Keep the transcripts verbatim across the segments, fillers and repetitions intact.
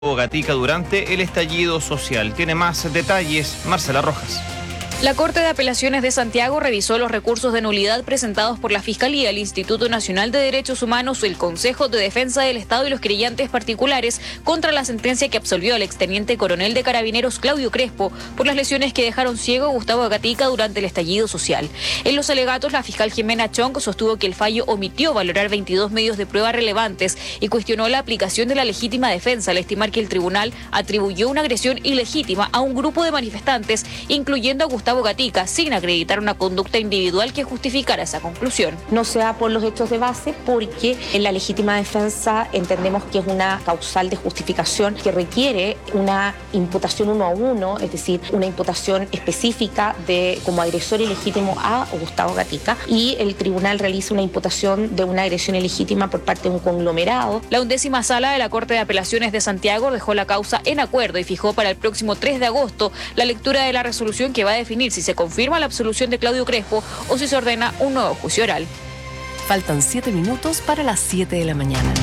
Gatica durante el estallido social. Tiene más detalles Marcela Rojas. La Corte de Apelaciones de Santiago revisó los recursos de nulidad presentados por la Fiscalía, el Instituto Nacional de Derechos Humanos, el Consejo de Defensa del Estado y los querellantes particulares contra la sentencia que absolvió al exteniente coronel de Carabineros Claudio Crespo por las lesiones que dejaron ciego a Gustavo Gatica durante el estallido social. En los alegatos, la fiscal Jimena Chong sostuvo que el fallo omitió valorar veintidós medios de prueba relevantes y cuestionó la aplicación de la legítima defensa al estimar que el tribunal atribuyó una agresión ilegítima a un grupo de manifestantes, incluyendo a Gustavo Gatica, sin acreditar una conducta individual que justificara esa conclusión. No se da por los hechos de base porque en la legítima defensa entendemos que es una causal de justificación que requiere una imputación uno a uno, es decir, una imputación específica de como agresor ilegítimo a Gustavo Gatica, y el tribunal realiza una imputación de una agresión ilegítima por parte de un conglomerado. La undécima sala de la Corte de Apelaciones de Santiago dejó la causa en acuerdo y fijó para el próximo tres de agosto la lectura de la resolución que va a definir si se confirma la absolución de Claudio Crespo o si se ordena un nuevo juicio oral. Faltan siete minutos para las siete de la mañana.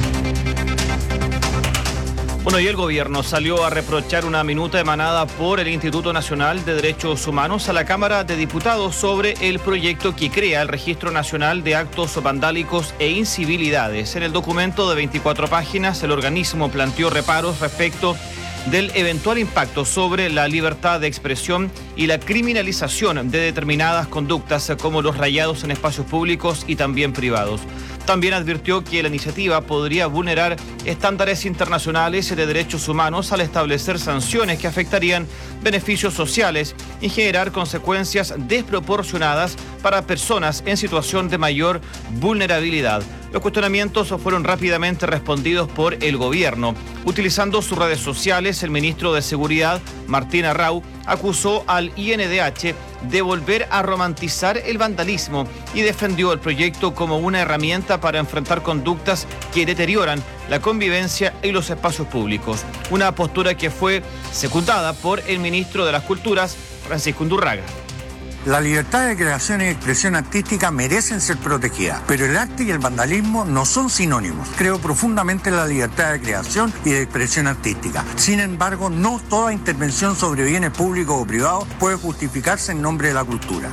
Bueno, y el gobierno salió a reprochar una minuta emanada por el Instituto Nacional de Derechos Humanos a la Cámara de Diputados sobre el proyecto que crea el Registro Nacional de Actos Vandálicos e Incivilidades. En el documento de veinticuatro páginas, el organismo planteó reparos respecto del eventual impacto sobre la libertad de expresión y la criminalización de determinadas conductas como los rayados en espacios públicos y también privados. También advirtió que la iniciativa podría vulnerar estándares internacionales de derechos humanos al establecer sanciones que afectarían beneficios sociales y generar consecuencias desproporcionadas para personas en situación de mayor vulnerabilidad. Los cuestionamientos fueron rápidamente respondidos por el gobierno. Utilizando sus redes sociales, el ministro de Seguridad, Martín Arrau, acusó al I N D H de volver a romantizar el vandalismo y defendió el proyecto como una herramienta para enfrentar conductas que deterioran la convivencia y los espacios públicos. Una postura que fue secundada por el ministro de las Culturas, Francisco Undurraga. La libertad de creación y expresión artística merecen ser protegidas, pero el arte y el vandalismo no son sinónimos. Creo profundamente en la libertad de creación y de expresión artística. Sin embargo, no toda intervención sobre bienes públicos o privados puede justificarse en nombre de la cultura.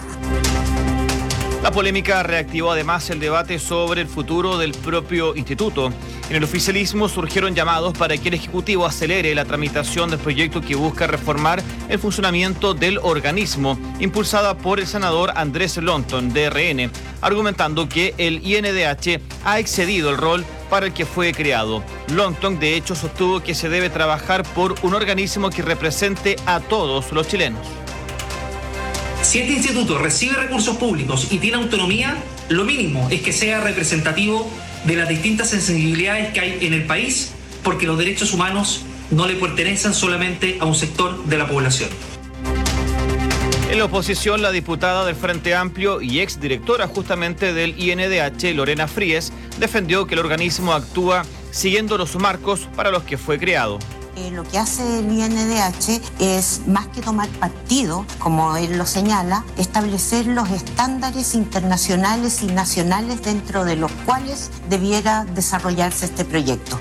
La polémica reactivó además el debate sobre el futuro del propio instituto. En el oficialismo surgieron llamados para que el Ejecutivo acelere la tramitación del proyecto que busca reformar el funcionamiento del organismo, impulsada por el senador Andrés Lonton, de R N, argumentando que el I N D H ha excedido el rol para el que fue creado. Lonton, de hecho, sostuvo que se debe trabajar por un organismo que represente a todos los chilenos. Si este instituto recibe recursos públicos y tiene autonomía, lo mínimo es que sea representativo de las distintas sensibilidades que hay en el país, porque los derechos humanos no le pertenecen solamente a un sector de la población. En la oposición, la diputada del Frente Amplio y exdirectora justamente del I N D H, Lorena Fríes, defendió que el organismo actúa siguiendo los marcos para los que fue creado. Eh, lo que hace el I N D H es, más que tomar partido, como él lo señala, establecer los estándares internacionales y nacionales dentro de los cuales debiera desarrollarse este proyecto.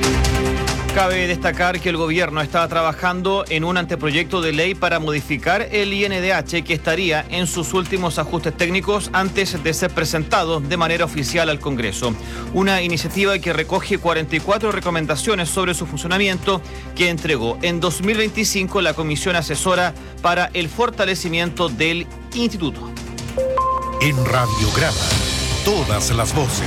Cabe destacar que el gobierno está trabajando en un anteproyecto de ley para modificar el I N D H que estaría en sus últimos ajustes técnicos antes de ser presentado de manera oficial al Congreso. Una iniciativa que recoge cuarenta y cuatro recomendaciones sobre su funcionamiento que entregó en dos mil veinticinco la Comisión Asesora para el Fortalecimiento del Instituto. En Radiograma, todas las voces.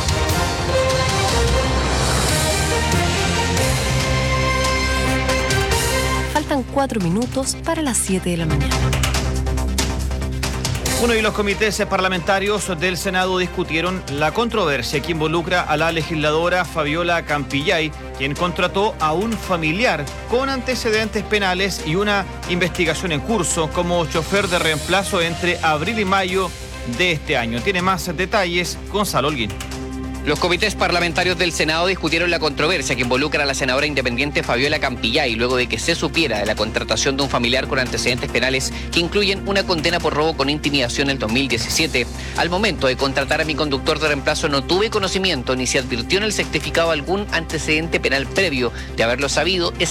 Faltan cuatro minutos para las siete de la mañana. Bueno, y los comités parlamentarios del Senado discutieron la controversia que involucra a la legisladora Fabiola Campillay, quien contrató a un familiar con antecedentes penales y una investigación en curso como chofer de reemplazo entre abril y mayo de este año. Tiene más detalles Gonzalo Holguín. Los comités parlamentarios del Senado discutieron la controversia que involucra a la senadora independiente Fabiola Campillay luego de que se supiera de la contratación de un familiar con antecedentes penales que incluyen una condena por robo con intimidación en el dos mil diecisiete. Al momento de contratar a mi conductor de reemplazo no tuve conocimiento ni se advirtió en el certificado algún antecedente penal previo. De haberlo sabido,